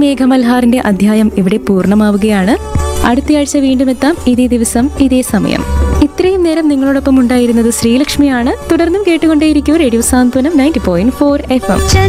മേഘമൽഹാറിന്റെ അധ്യായം ഇവിടെ പൂർണ്ണമാവുകയാണ്. അടുത്തയാഴ്ച വീണ്ടും എത്താം, ഇതേ ദിവസം ഇതേ സമയം. ഇത്രയും നേരം നിങ്ങളോടൊപ്പം ഉണ്ടായിരുന്നത് ശ്രീലക്ഷ്മിയാണ്. തുടർന്നും കേട്ടുകൊണ്ടേയിരിക്കൂ റേഡിയോ സാന്ത്വനം 90.4 FM.